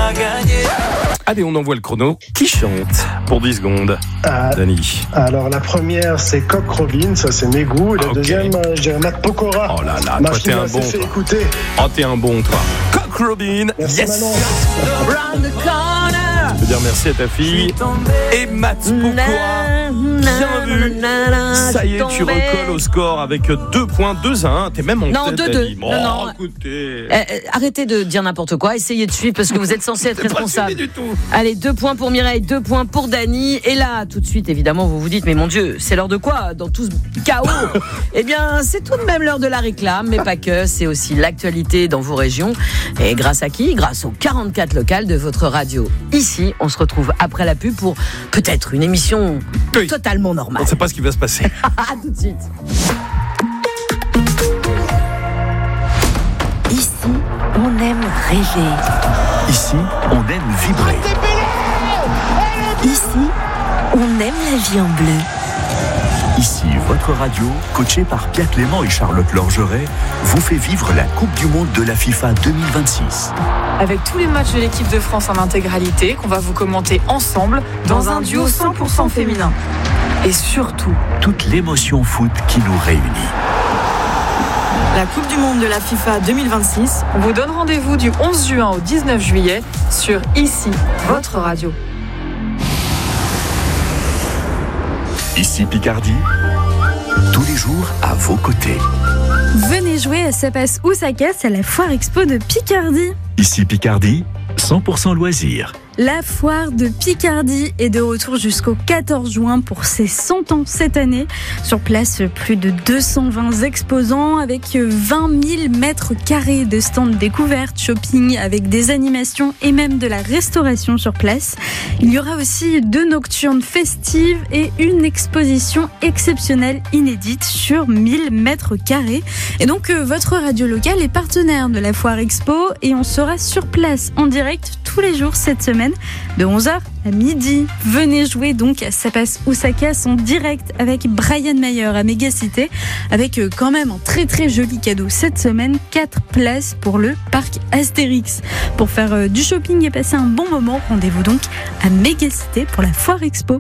à gagner. Allez, on envoie le chrono. Qui chante pour 10 secondes? Dani. Alors, la première, c'est Coq Robin, ça c'est mes goûts. Et la deuxième, je dirais Matt Pokora. Oh là là, toi t'es un bon, fait toi. écouter. Oh, t'es un bon, toi. Coq Robin. Merci, Yes. Manon. Round the corner. Je veux dire merci à ta fille. Et Matt Pokora. Bien vu. Ça y est, tu recolles au score avec 2 points, 2-1. T'es même en Non, tête, 2-2. Dani. Bon, Non. écoutez. Arrêtez de dire n'importe quoi, essayez de suivre parce que vous êtes censé être C'est pas responsable. suivi du tout. Allez, 2 points pour Mireille, 2 points pour Dani. Et là, tout de suite, évidemment, vous vous dites, mais mon Dieu, c'est l'heure de quoi dans tout ce chaos? Eh bien, c'est tout de même l'heure de la réclame, mais pas que. C'est aussi l'actualité dans vos régions. Et grâce à qui? Grâce aux 44 locales de votre radio. Ici, on se retrouve après la pub pour peut-être une émission Oui. totalement normale. On ne sait pas ce qui va se passer. À tout de suite. Ici, on aime rêver. Ici, on aime vibrer. Ici, on aime la vie en bleu. Ici, votre radio, coachée par Pierre Clément et Charlotte Lorgeret, vous fait vivre la Coupe du Monde de la FIFA 2026. Avec tous les matchs de l'équipe de France en intégralité qu'on va vous commenter ensemble dans un duo 100% féminin. Et surtout, Toute l'émotion foot qui nous réunit. la Coupe du Monde de la FIFA 2026 vous donne rendez-vous du 11 juin au 19 juillet sur Ici, votre radio. Ici Picardie, tous les jours à vos côtés. Venez jouer à Ça passe ou ça casse à la Foire Expo de Picardie. Ici Picardie, 100% loisirs. La Foire de Picardie est de retour jusqu'au 14 juin pour ses 100 ans cette année. Sur place, plus de 220 exposants avec 20 000 mètres carrés de stands découvertes, shopping avec des animations et même de la restauration sur place. Il y aura aussi 2 nocturnes festives et une exposition exceptionnelle inédite sur 1000 mètres carrés. Et donc, votre radio locale est partenaire de la Foire Expo et on sera sur place en direct tous les jours cette semaine de 11h à midi. Venez jouer donc à Ça passe ou ça casse en direct avec Brian Mayer à Mégacité avec quand même un très très joli cadeau cette semaine, 4 places pour le parc Astérix. Pour faire du shopping et passer un bon moment, rendez-vous donc à Mégacité pour la Foire Expo.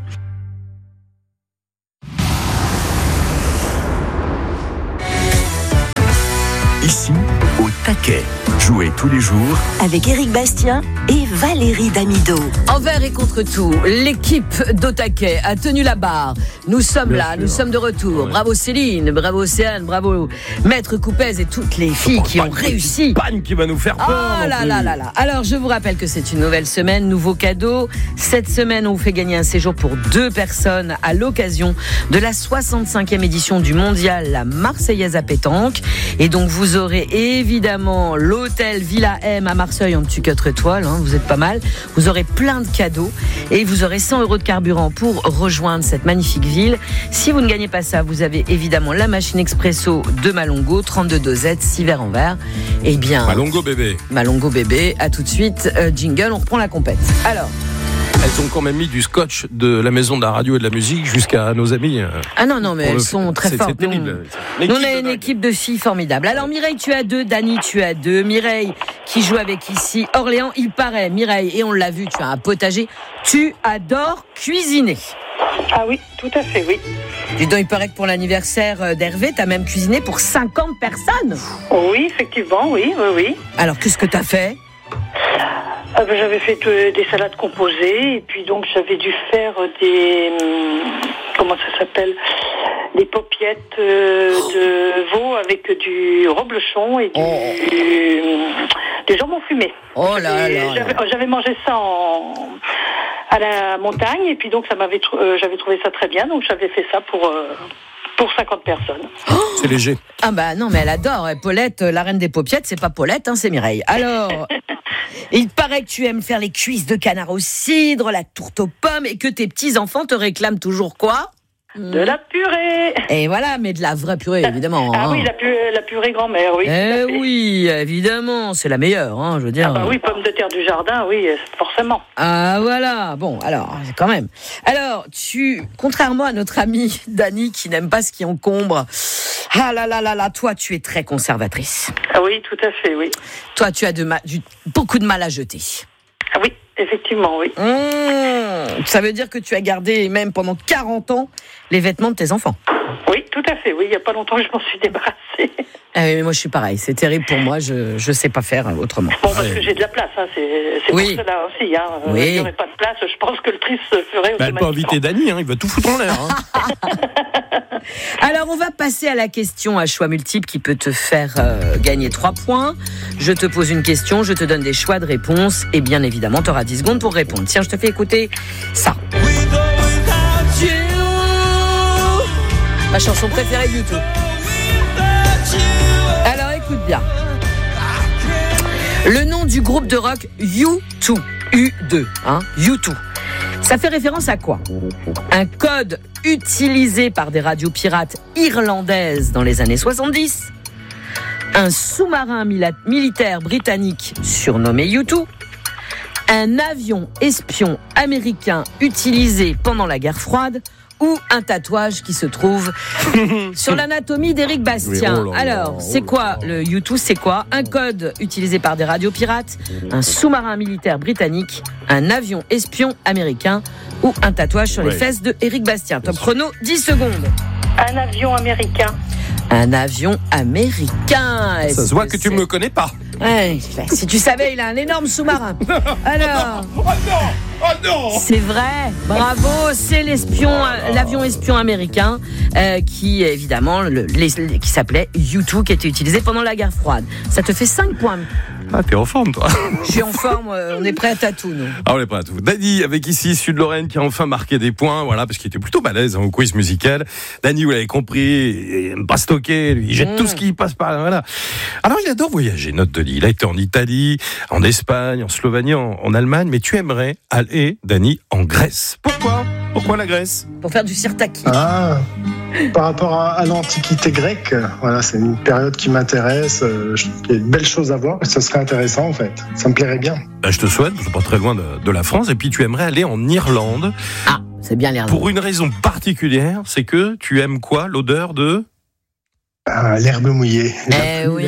Ici, au taquet. Jouez tous les jours Avec Éric Bastien et Valérie Damido. Envers et contre tout, l'équipe d'Otaquet a tenu la barre. Nous sommes Bien là, sûr. nous sommes de retour. Ouais. Bravo Céline, bravo Océane, bravo Maître Coupez et toutes les filles qui ont réussi. Pagne qui va nous faire peur. Oh non là plus. là là là. Alors je vous rappelle que c'est une nouvelle semaine, nouveau cadeau. Cette semaine, on vous fait gagner un séjour pour 2 personnes à l'occasion de la 65e édition du mondial La Marseillaise à pétanque. Et donc vous aurez évidemment l'hôtel Villa M à Marseille en dessus 4 étoiles, hein, vous êtes pas mal. Vous aurez plein de cadeaux et vous aurez 100 € de carburant pour rejoindre cette magnifique ville. Si vous ne gagnez pas ça, vous avez évidemment la machine expresso de Malongo, 32 dosettes, 6 verres en verre. Eh bien, Malongo bébé. Malongo bébé, à tout de suite. Jingle, on reprend la compète. Alors, Elles ont quand même mis du scotch de la maison de la radio et de la musique jusqu'à nos amis. ah non, mais elles sont très fortes. C'est terrible. Nous, on a une équipe de filles formidables. Alors Mireille, tu as 2, Dani, tu as 2. Mireille, qui joue avec ici Orléans, il paraît, Mireille, et on l'a vu, tu as un potager. Tu adores cuisiner. Ah oui, tout à fait, oui. Dis donc, il paraît que pour l'anniversaire d'Hervé, tu as même cuisiné pour 50 personnes. Oui, effectivement, oui. Alors, qu'est-ce que tu as fait ? J'avais fait des salades composées et puis donc j'avais dû faire des... comment ça s'appelle ? Des paupiettes de veau avec du reblochon et du jambon fumé. Oh là là. J'avais mangé ça à la montagne et puis donc j'avais trouvé ça très bien, donc j'avais fait ça pour 50 personnes. C'est léger. Ah bah non, mais elle adore. Paulette, la reine des paupiettes, c'est pas Paulette, hein, c'est Mireille. Alors, il paraît que tu aimes faire les cuisses de canard au cidre, la tourte aux pommes et que tes petits-enfants te réclament toujours quoi ? De la purée. Et voilà, mais de la vraie purée, évidemment. Ah hein. oui, la purée grand-mère, oui. Oui, évidemment, c'est la meilleure, hein, je veux dire. Ah bah oui, pommes de terre du jardin, oui, forcément. Ah voilà, bon, alors, quand même. Alors, contrairement à notre amie Dani qui n'aime pas ce qui encombre, ah là là là là, toi, tu es très conservatrice. Ah oui, tout à fait, oui. Toi, tu as beaucoup de mal à jeter. Ah effectivement, oui. Ça veut dire que tu as gardé, même pendant 40 ans, les vêtements de tes enfants. Oui, tout à fait. Oui, il n'y a pas longtemps que je m'en suis débarrassée. Mais moi, je suis pareil. C'est terrible pour moi. Je sais pas faire autrement. Bon, parce que j'ai de la place. Hein. C'est oui. pour cela aussi. Hein. Oui. Il n'y aurait pas de place. Je pense que le tri se ferait automatiquement. Elle peut inviter Dany. Il va tout foutre en l'air. Alors, on va passer à la question à choix multiples qui peut te faire gagner 3 points. Je te pose une question, je te donne des choix de réponse et bien évidemment, tu auras 10 secondes pour répondre. Tiens, je te fais écouter ça. Ma chanson préférée du tout. Alors, écoute bien. Le nom du groupe de rock U2. U2, hein, U2. Ça fait référence à quoi ? Un code utilisé par des radios pirates irlandaises dans les années 70, un sous-marin militaire britannique surnommé U2, un avion espion américain utilisé pendant la guerre froide ou un tatouage qui se trouve sur l'anatomie d'Éric Bastien. Oui, alors, c'est quoi le U2 ? C'est quoi ? Un code utilisé par des radios pirates, un sous-marin militaire britannique, un avion espion américain ou un tatouage sur les fesses de Éric Bastien. Top chrono, 10 secondes. Un avion américain. Un avion américain. Ça se voit que tu ne me connais pas. Ouais, si tu savais, il a un énorme sous-marin. Alors. Oh non! Oh non! C'est vrai, bravo, c'est l'avion espion américain qui évidemment qui s'appelait U2, qui était utilisé pendant la guerre froide. Ça te fait 5 points. Ah, t'es en forme, toi. Je suis en forme, on est prêt à tout, nous. Ah, on est prêt à tout. Dany, avec ici Sud-Lorraine, qui a enfin marqué des points, voilà, parce qu'il était plutôt balèze au quiz musical. Dany, vous l'avez compris, il aime pas stocker, lui, il jette tout ce qui passe par là, voilà. Alors, il adore voyager, notre Dany. Il a été en Italie, en Espagne, en Slovénie, en Allemagne, mais tu aimerais aller, Dany, en Grèce. Pourquoi la Grèce ? Pour faire du sirtaki. Ah, par rapport à l'Antiquité grecque, voilà, c'est une période qui m'intéresse. Je trouve qu'il y a de belles choses à voir. Ce serait intéressant, en fait. Ça me plairait bien. Ben, je te souhaite, je suis pas très loin de la France. Et puis, tu aimerais aller en Irlande. Ah, c'est bien l'Irlande. Pour une raison particulière, c'est que tu aimes quoi ? L'odeur de... l'herbe mouillée. Oui.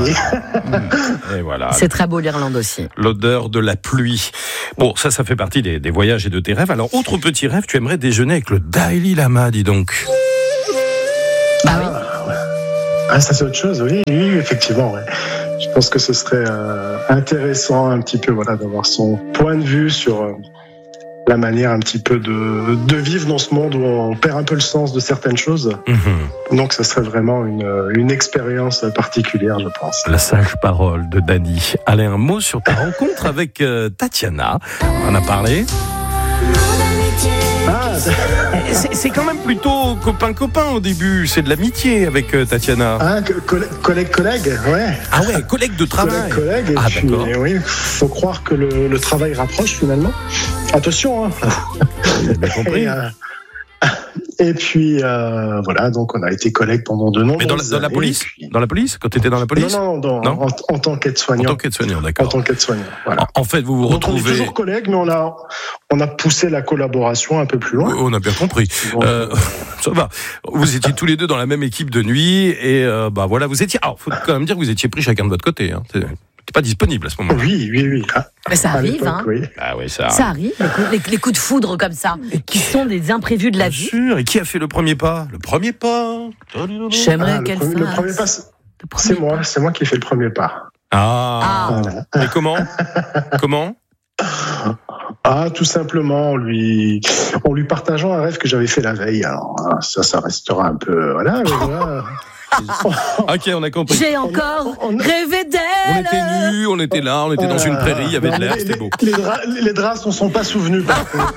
Et voilà. C'est très beau l'Irlande aussi. L'odeur de la pluie. Bon, ça fait partie des voyages et de tes rêves. Alors, autre petit rêve, tu aimerais déjeuner avec le Dalai Lama, dis donc. Bah oui. Ah, ça c'est autre chose, oui, effectivement. Ouais. Je pense que ce serait intéressant un petit peu, voilà, d'avoir son point de vue sur la manière un petit peu de vivre dans ce monde où on perd un peu le sens de certaines choses. Mm-hmm. Donc ça serait vraiment une expérience particulière, je pense. La sage parole de Dany. Allez, un mot sur ta rencontre avec Tatiana. On en a parlé. C'est quand même plutôt copain-copain au début. C'est de l'amitié avec Tatiana. Ah, collègue, ouais. Ah ouais, collègue de travail. Collègue, ah puis, d'accord. Oui, faut croire que le travail rapproche finalement. Attention, hein. J'ai bien compris. Et puis voilà, donc on a été collègues pendant de nombreuses années. Mais dans la police puis... Dans la police quand tu étais dans la police? Non, en tant qu'aide-soignant. En tant qu'aide-soignant, d'accord. En tant qu'aide-soignant, voilà. En fait, vous vous retrouvez... On est toujours collègues, mais on a poussé la collaboration un peu plus loin. On a bien compris. Bon, ça va. Vous étiez tous les deux dans la même équipe de nuit et voilà, vous étiez... Alors, faut quand même dire que vous étiez pris chacun de votre côté. Hein. T'es pas disponible à ce moment-là. Oui. Mais ça arrive, hein. Oui. Ah oui, ça arrive, les coups de foudre comme ça, qui sont des imprévus de la vie. Bien sûr. Et qui a fait le premier pas? J'aimerais qu'elle fasse. Le premier pas, c'est moi qui ai fait le premier pas. Voilà. Et comment? Tout simplement en lui partageant un rêve que j'avais fait la veille. Alors ça restera un peu voilà. Ok, on a compris. J'ai encore rêvé d'elle. On était nus, on était là, on était dans une prairie, il y avait de l'air, c'était beau. Les draps ne sont pas souvenus par contre.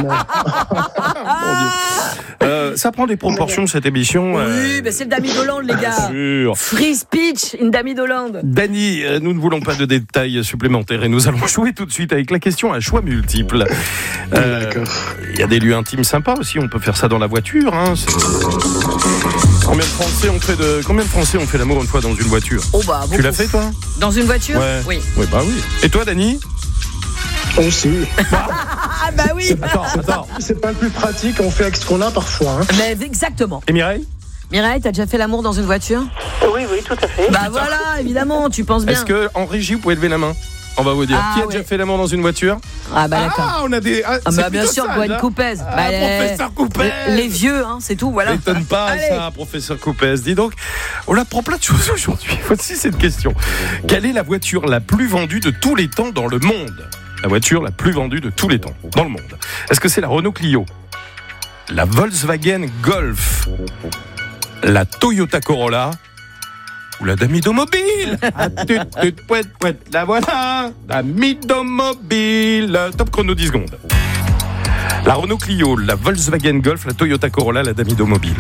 Ça prend des proportions cette émission. Oui, c'est le Damy d'Hollande, les gars. Sûr. Free speech in Damy d'Hollande. Dany, nous ne voulons pas de détails supplémentaires et nous allons jouer tout de suite avec la question à choix multiples. Il y a des lieux intimes sympas aussi, on peut faire ça dans la voiture. Hein. Combien de Français ont fait l'amour une fois dans une voiture? Beaucoup. Tu l'as fait, toi? Dans une voiture? Ouais. Oui. Oui. Et toi, Dany? Aussi. Oui. Attends. C'est pas le plus pratique, on fait avec ce qu'on a parfois. Hein. Mais exactement. Et Mireille, t'as déjà fait l'amour dans une voiture? Oui, tout à fait. Voilà, évidemment, tu penses bien. est-ce qu'en régie, vous pouvez lever la main? on va vous dire. Ah, Qui a oui. déjà fait l'amour dans une voiture? Ah bah d'accord. Ah, on a des. Ah, bah, bien sûr, Gwen Coupez. Professeur Coupez. Les vieux, hein, c'est tout, voilà. M'étonne pas Allez. ça, professeur Coupez. Dis donc, on apprend plein de choses aujourd'hui. Voici cette question. Quelle est la voiture la plus vendue de tous les temps dans le monde? La voiture la plus vendue de tous les temps dans le monde. Est-ce que c'est la Renault Clio, la Volkswagen Golf, la Toyota Corolla ou la Damido Mobile? La voilà, Damido Mobile. Top chrono 10 secondes. La Renault Clio, la Volkswagen Golf, la Toyota Corolla, la Damido Mobile.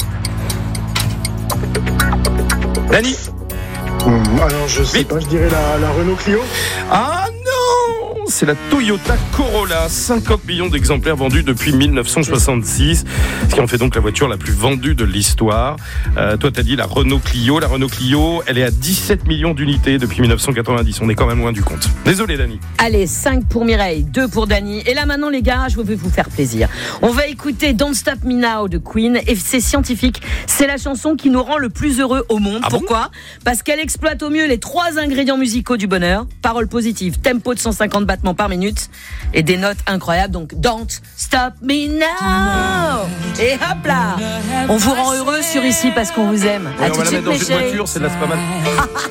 Dani? Alors, je sais Oui. pas, je dirais la Renault Clio. Ah non, c'est la Toyota Corolla, 50 millions d'exemplaires vendus depuis 1966, ce qui en fait donc la voiture la plus vendue de l'histoire. Toi, t'as dit la Renault Clio. La Renault Clio, elle est à 17 millions d'unités depuis 1990. On est quand même loin du compte. Désolé, Dani. Allez, 5 pour Mireille, 2 pour Dani. Et là maintenant les gars, je vais vous faire plaisir. On va écouter Don't Stop Me Now de Queen. Et c'est scientifique, c'est la chanson qui nous rend le plus heureux au monde. Ah bon? Pourquoi? Parce qu'elle exploite au mieux les 3 ingrédients musicaux du bonheur. Paroles positives, tempo de 150 battements par minute et des notes incroyables. Donc Don't Stop Me Now. Et hop là, on vous rend heureux sur Ici parce qu'on vous aime. Ouais, À on tout va de la suite mettre dans mes une chéris. voiture, c'est là, c'est pas mal.